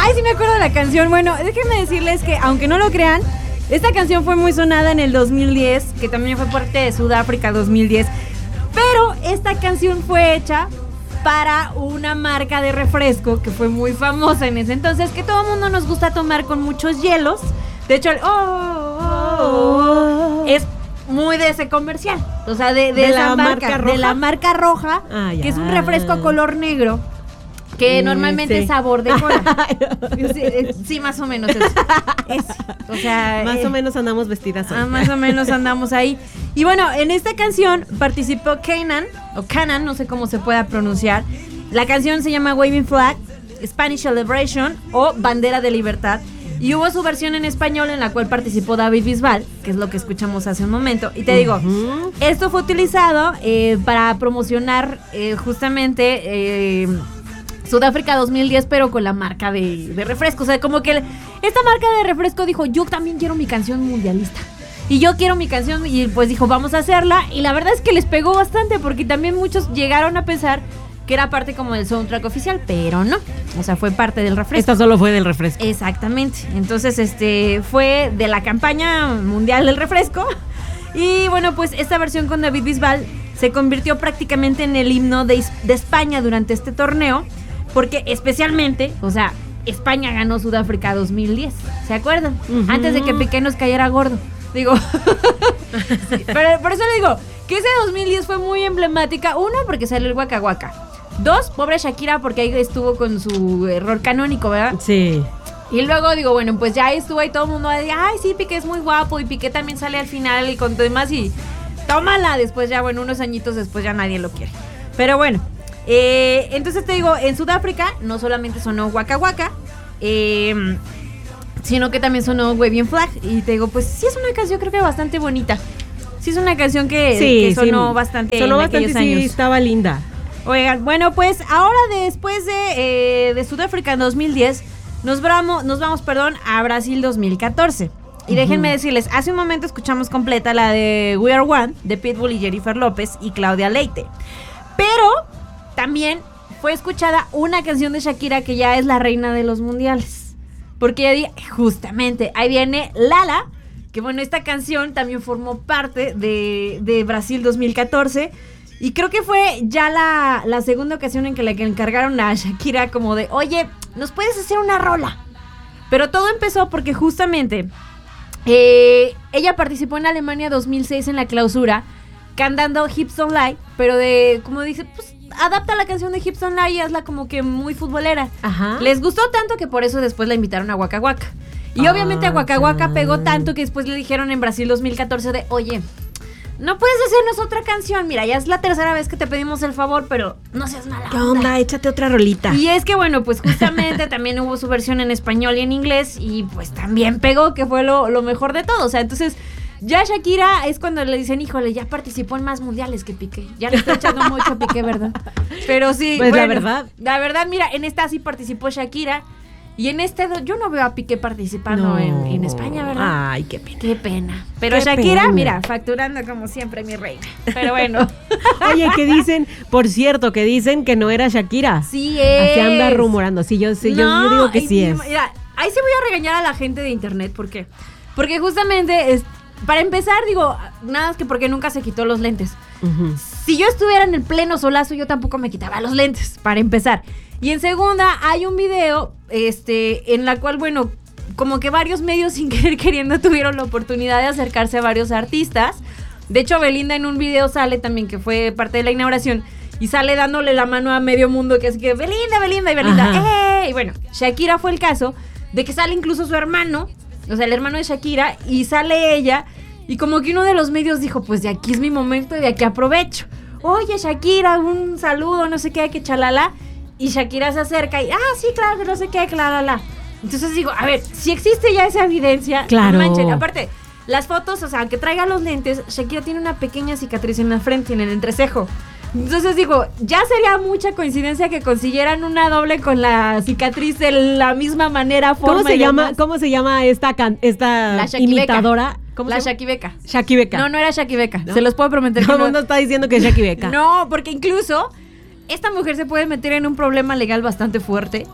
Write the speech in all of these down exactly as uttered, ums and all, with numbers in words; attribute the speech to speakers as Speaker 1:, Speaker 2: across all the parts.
Speaker 1: Ay, sí me acuerdo de la canción. Bueno, déjenme decirles que, aunque no lo crean, esta canción fue muy sonada en el dos mil diez, que también fue parte de Sudáfrica dos mil diez. Pero esta canción fue hecha para una marca de refresco que fue muy famosa en ese entonces, que todo el mundo nos gusta tomar con muchos hielos. De hecho, el oh, oh, oh, oh es muy de ese comercial. O sea, de, de, de esa la marca, marca roja. De la marca roja, ah, que es un refresco color negro. Que normalmente sí. es sabor de cola. sí, sí, más o menos eso. Es, o sea,
Speaker 2: más
Speaker 1: eh,
Speaker 2: o menos andamos vestidas hoy.
Speaker 1: Ah, más o menos andamos ahí. Y bueno, en esta canción participó Kanan, o Kanan, no sé cómo se pueda pronunciar. La canción se llama Waving Flag, Spanish Celebration o Bandera de Libertad. Y hubo su versión en español en la cual participó David Bisbal, que es lo que escuchamos hace un momento. Y te uh-huh. digo, esto fue utilizado eh, para promocionar eh, justamente... Eh, Sudáfrica dos mil diez, pero con la marca de, de refresco. O sea, como que esta marca de refresco dijo, yo también quiero mi canción mundialista. Y yo quiero mi canción, y pues dijo, vamos a hacerla. Y la verdad es que les pegó bastante, porque también muchos llegaron a pensar que era parte como del soundtrack oficial, pero no. O sea, fue parte del refresco.
Speaker 2: Esta solo fue del refresco.
Speaker 1: Exactamente. Entonces, este, fue de la campaña mundial del refresco. Y bueno, pues esta versión con David Bisbal se convirtió prácticamente en el himno de, de España durante este torneo. Porque especialmente, o sea, España ganó Sudáfrica dos mil diez, ¿se acuerdan? Uh-huh. Antes de que Piqué nos cayera gordo. Digo, sí, pero por eso le digo que ese dos mil diez fue muy emblemática. Uno, porque salió el Waka Waka. Dos, pobre Shakira, porque ahí estuvo con su error canónico, ¿verdad?
Speaker 2: Sí.
Speaker 1: Y luego digo, bueno, pues ya estuvo ahí todo el mundo, ay, sí, Piqué es muy guapo, y Piqué también sale al final y con demás, y tómala. Después ya, bueno, unos añitos después ya nadie lo quiere. Pero bueno. Eh, entonces te digo, en Sudáfrica no solamente sonó Waka Waka, eh, sino que también sonó Waving Flag. Y te digo, pues sí es una canción creo que bastante bonita. Sí es una canción que,
Speaker 2: sí,
Speaker 1: que sonó
Speaker 2: sí,
Speaker 1: bastante
Speaker 2: sonó
Speaker 1: en
Speaker 2: bastante,
Speaker 1: aquellos años.
Speaker 2: Sí, estaba linda.
Speaker 1: Oigan, bueno, pues ahora después de, eh, de Sudáfrica en dos mil diez, nos vamos, nos vamos, perdón, a Brasil dos mil catorce. Y uh-huh. déjenme decirles, hace un momento escuchamos completa la de We Are One, de Pitbull y Jennifer López y Claudia Leite. Pero también fue escuchada una canción de Shakira que ya es la reina de los mundiales. Porque ella, justamente, ahí viene Lala, que bueno, esta canción también formó parte de, de Brasil dos mil catorce. Y creo que fue ya la, la segunda ocasión en que le encargaron a Shakira como de, oye, ¿nos puedes hacer una rola? Pero todo empezó porque justamente eh, ella participó en Alemania dos mil seis en la clausura, cantando Hips Don't Lie, pero de, como dice, pues adapta la canción de Hips Don't Lie y hazla como que muy futbolera. Ajá. Les gustó tanto que por eso después la invitaron a Waka Waka. Y ah, obviamente a Waka Waka pegó tanto que después le dijeron en Brasil dos mil catorce de, oye, no puedes hacernos otra canción, mira, ya es la tercera vez que te pedimos el favor, pero no seas mala onda.
Speaker 2: ¿Qué onda? Échate otra rolita.
Speaker 1: Y es que bueno, pues justamente también hubo su versión en español y en inglés y pues también pegó, que fue lo, lo mejor de todo. O sea, entonces ya Shakira es cuando le dicen, híjole, ya participó en más mundiales que Piqué. Ya le estoy echando mucho a Piqué, ¿verdad? Pero sí,
Speaker 2: pues
Speaker 1: bueno,
Speaker 2: la verdad.
Speaker 1: La verdad, mira, en esta sí participó Shakira. Y en este, yo no veo a Piqué participando
Speaker 2: no.
Speaker 1: en, en España, ¿verdad?
Speaker 2: Ay, qué pena.
Speaker 1: Qué pena. Pero
Speaker 2: qué
Speaker 1: Shakira,
Speaker 2: pena.
Speaker 1: mira, facturando como siempre, mi reina. Pero bueno.
Speaker 2: Oye, ¿qué dicen? Por cierto, que dicen que no era Shakira.
Speaker 1: Sí es.
Speaker 2: Se anda rumorando. Sí, yo, sí, no, yo, yo digo que
Speaker 1: ay,
Speaker 2: sí es.
Speaker 1: Mira, ahí sí voy a regañar a la gente de internet. ¿Por qué? Porque justamente, es, para empezar, digo, nada más que porque nunca se quitó los lentes. Uh-huh. Si yo estuviera en el pleno solazo, yo tampoco me quitaba los lentes, para empezar. Y en segunda, hay un video este, en la cual, bueno, como que varios medios sin querer queriendo tuvieron la oportunidad de acercarse a varios artistas. De hecho, Belinda en un video sale también, que fue parte de la inauguración, y sale dándole la mano a medio mundo, que es que Belinda, Belinda y Belinda. ¡Eh! Y bueno, Shakira fue el caso de que sale incluso su hermano, o sea, el hermano de Shakira, y sale ella, y como que uno de los medios dijo, pues de aquí es mi momento y de aquí aprovecho. Oye, Shakira, un saludo, no sé qué, que chalala. Y Shakira se acerca y, ah, sí, claro, que no sé qué, claro, la. Entonces digo, a ver, si existe ya esa evidencia,
Speaker 2: claro.
Speaker 1: No manchen. Aparte, las fotos, o sea, aunque traiga los lentes, Shakira tiene una pequeña cicatriz en la frente, en el entrecejo. Entonces digo, ya sería mucha coincidencia que consiguieran una doble con la cicatriz de la misma manera, forma.
Speaker 2: ¿Cómo se llama? Demás. ¿Cómo se llama esta can, esta imitadora?
Speaker 1: ¿Cómo la Shakibeca.
Speaker 2: Shakibeca.
Speaker 1: No, no era Shakibeca. ¿No? Se los puedo prometer.
Speaker 2: Todo el mundo está diciendo que es Shakibeca.
Speaker 1: No, porque incluso esta mujer se puede meter en un problema legal bastante fuerte,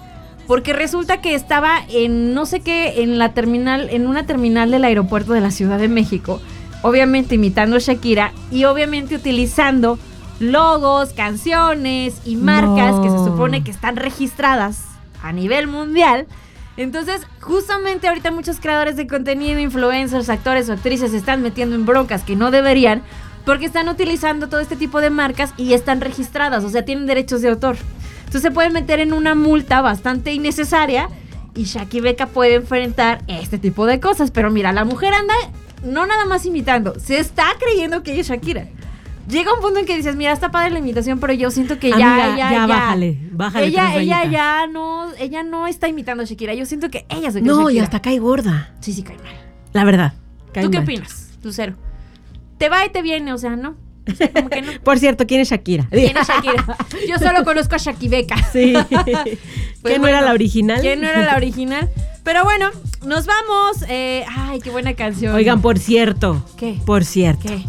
Speaker 1: porque resulta que estaba en no sé qué, en la terminal, en una terminal del aeropuerto de la Ciudad de México, obviamente imitando a Shakira y obviamente utilizando logos, canciones y marcas
Speaker 2: No.
Speaker 1: que se supone que están registradas a nivel mundial. Entonces, justamente ahorita muchos creadores de contenido, influencers, actores o actrices se están metiendo en broncas que no deberían porque están utilizando todo este tipo de marcas y están registradas, o sea, tienen derechos de autor. Entonces se pueden meter en una multa bastante innecesaria y Shaki Becca puede enfrentar este tipo de cosas. Pero mira, la mujer anda no nada más imitando, se está creyendo que ella es Shakira. Llega un punto en que dices, mira, está padre la imitación, pero yo siento que ya,
Speaker 2: Amiga,
Speaker 1: ya,
Speaker 2: ya,
Speaker 1: ya,
Speaker 2: bájale, bájale
Speaker 1: ella,
Speaker 2: tres
Speaker 1: ella
Speaker 2: rayitas.
Speaker 1: ya no, ella no está imitando a Shakira. Yo siento que ella se cree
Speaker 2: No,
Speaker 1: Shakira.
Speaker 2: y hasta cae gorda.
Speaker 1: Sí, sí, cae mal.
Speaker 2: La verdad. cae
Speaker 1: ¿Tú qué
Speaker 2: mal.
Speaker 1: opinas, Lucero? ¿Te va y te viene? O sea, ¿no? O sea, como que no.
Speaker 2: Por cierto, ¿quién es Shakira?
Speaker 1: ¿Quién es Shakira? Yo solo conozco a Shaki Becca.
Speaker 2: Sí.
Speaker 1: Pues
Speaker 2: ¿Quién no era
Speaker 1: bueno,
Speaker 2: la original?
Speaker 1: ¿Quién no era la original? Pero bueno, nos vamos. Eh, ay, qué buena canción.
Speaker 2: Oigan, por cierto.
Speaker 1: ¿Qué?
Speaker 2: Por cierto.
Speaker 1: ¿Qué?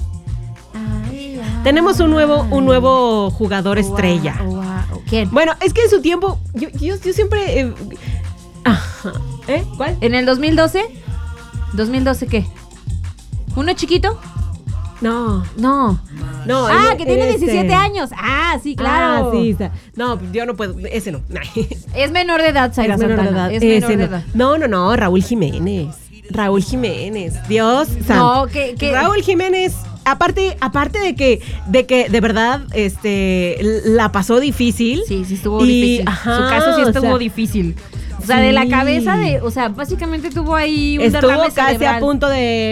Speaker 1: Ay, ay,
Speaker 2: Tenemos un nuevo, un nuevo jugador
Speaker 1: Guau,
Speaker 2: estrella.
Speaker 1: guau. ¿Quién?
Speaker 2: Bueno, es que en su tiempo, yo, yo, yo siempre... eh, ajá. ¿Eh? ¿Cuál?
Speaker 1: ¿En el dos mil doce? ¿dos mil doce qué? ¿Uno chiquito?
Speaker 2: No,
Speaker 1: No.
Speaker 2: no.
Speaker 1: Ah,
Speaker 2: en-
Speaker 1: que
Speaker 2: en
Speaker 1: tiene
Speaker 2: este-
Speaker 1: diecisiete años. Ah, sí, claro.
Speaker 2: Ah, sí. Está. No, yo no puedo. Ese no.
Speaker 1: Es menor de edad, Zaira
Speaker 2: Es menor de
Speaker 1: Santana.
Speaker 2: edad.
Speaker 1: Es menor
Speaker 2: Ese
Speaker 1: de
Speaker 2: no.
Speaker 1: edad.
Speaker 2: No, no, no. Raúl Jiménez. Raúl Jiménez. Dios santo.
Speaker 1: No, que, que
Speaker 2: Raúl Jiménez, aparte, aparte de que, de que de verdad, este, la pasó difícil.
Speaker 1: Sí, sí estuvo
Speaker 2: Y,
Speaker 1: difícil.
Speaker 2: ajá,
Speaker 1: Su caso sí
Speaker 2: o
Speaker 1: estuvo
Speaker 2: sea,
Speaker 1: difícil. O sea, de la
Speaker 2: sí.
Speaker 1: cabeza de, o sea, básicamente tuvo ahí un
Speaker 2: Estuvo
Speaker 1: derrame
Speaker 2: casi
Speaker 1: cerebral.
Speaker 2: a punto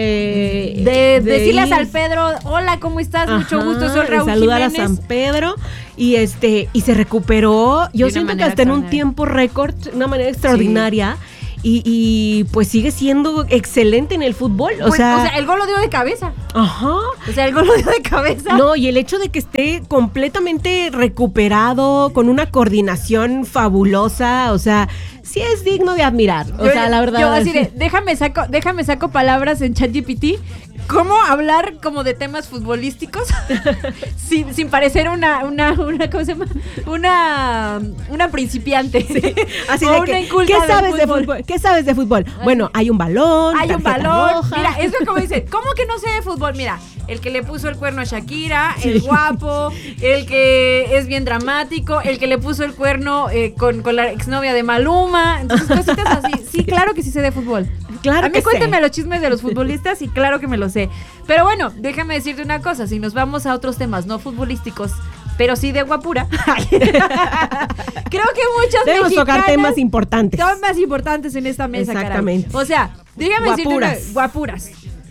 Speaker 2: de
Speaker 1: de, decirle a
Speaker 2: ir-
Speaker 1: San Pedro, hola, ¿cómo estás? Mucho
Speaker 2: Ajá,
Speaker 1: gusto, soy
Speaker 2: de
Speaker 1: Raúl
Speaker 2: saludar
Speaker 1: Jiménez.
Speaker 2: a San Pedro y este y se recuperó. Yo
Speaker 1: una
Speaker 2: siento que
Speaker 1: manera
Speaker 2: hasta en un
Speaker 1: extraordinaria.
Speaker 2: tiempo récord, una manera extraordinaria. Y, y, pues sigue siendo excelente en el fútbol. O,
Speaker 1: Pues,
Speaker 2: sea,
Speaker 1: o sea, el gol lo dio de cabeza.
Speaker 2: ajá.
Speaker 1: O sea, el gol lo dio de cabeza.
Speaker 2: No, y el hecho de que esté completamente recuperado, con una coordinación fabulosa, o sea, sí es digno de admirar. O
Speaker 1: Yo-
Speaker 2: sea, la verdad.
Speaker 1: Yo así de, déjame saco, déjame saco palabras en ChatGPT. ¿Cómo hablar como de temas futbolísticos sin, sin parecer una, una, una, ¿cómo se llama? Una, una principiante.
Speaker 2: Así
Speaker 1: O
Speaker 2: de
Speaker 1: una
Speaker 2: que,
Speaker 1: inculta
Speaker 2: ¿qué
Speaker 1: del
Speaker 2: sabes de
Speaker 1: fútbol.
Speaker 2: fútbol? ¿Qué sabes de fútbol? Bueno, hay un balón,
Speaker 1: Hay un
Speaker 2: tarjeta
Speaker 1: balón.
Speaker 2: roja.
Speaker 1: Mira, eso es como dice, ¿cómo que no sé de fútbol? Mira, el que le puso el cuerno a Shakira, el guapo, el que es bien dramático, el que le puso el cuerno eh, con, con la exnovia de Maluma. Entonces, cositas así. Sí, claro que sí sé de fútbol.
Speaker 2: Claro
Speaker 1: A mí
Speaker 2: que
Speaker 1: cuéntame
Speaker 2: sé.
Speaker 1: los chismes de los futbolistas y claro que me lo sé. Pero bueno, déjame decirte una cosa, si nos vamos a otros temas no futbolísticos, pero sí de guapura. Creo que muchas
Speaker 2: Debemos tocar
Speaker 1: mexicanas
Speaker 2: temas importantes.
Speaker 1: son más importantes en esta mesa, caray.
Speaker 2: Exactamente.
Speaker 1: O sea, déjame decirte
Speaker 2: Guapuras.
Speaker 1: una- guapuras.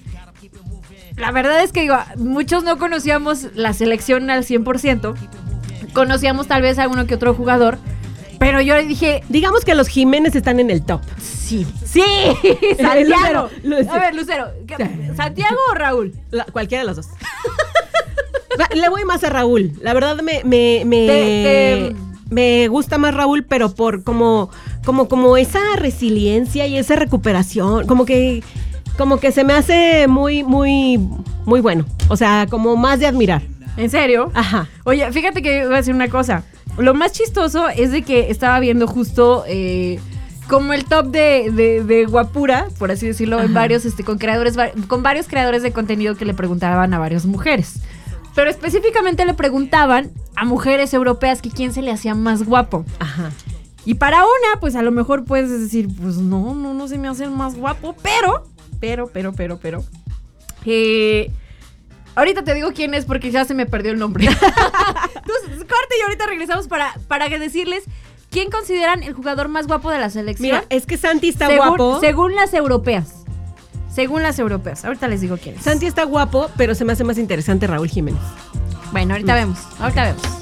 Speaker 1: La verdad es que digo, muchos no conocíamos la selección al cien por ciento. Conocíamos tal vez a uno que otro jugador, pero yo dije,
Speaker 2: Digamos que los Jiménez están en el top.
Speaker 1: sí, sí, Santiago.
Speaker 2: Lucero, Lucero.
Speaker 1: A ver, Lucero, ¿qué- ¿Santiago o Raúl?
Speaker 2: La- cualquiera de los dos. Va, Le voy más a Raúl. La verdad me, me, me,
Speaker 1: Te- te-
Speaker 2: me gusta más Raúl, pero por como, como, como esa resiliencia y esa recuperación, como que, como que se me hace muy, muy, muy bueno. O sea, como más de admirar.
Speaker 1: ¿En serio?
Speaker 2: Ajá.
Speaker 1: Oye, fíjate que voy a decir una cosa. Lo más chistoso es de que estaba viendo justo eh, como el top de, de, de guapura, por así decirlo, en
Speaker 2: Ajá.
Speaker 1: varios, este, con creadores, va- con varios creadores de contenido que le preguntaban a varias mujeres. Pero específicamente le preguntaban a mujeres europeas que quién se le hacía más guapo.
Speaker 2: Ajá.
Speaker 1: Y para una, pues a lo mejor puedes decir, pues no, no, no se me hace el más guapo, pero, pero, pero, pero, pero. Eh, ahorita te digo quién es porque ya se me perdió el nombre. Entonces, corte y ahorita regresamos para, para que decirles quién consideran el jugador más guapo de la selección.
Speaker 2: Mira, es que Santi está
Speaker 1: según,
Speaker 2: guapo.
Speaker 1: según las europeas. Según las europeas. Ahorita les digo quién es.
Speaker 2: Santi está guapo, pero se me hace más interesante Raúl Jiménez.
Speaker 1: Bueno, ahorita vemos. Ahorita vemos.